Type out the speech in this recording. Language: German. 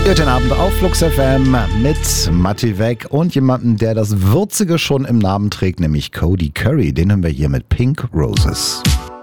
Guten Abend auf Flux FM mit Matti Weg und jemanden, der das Würzige schon im Namen trägt, nämlich Cody Curry. Den haben wir hier mit Pink Roses.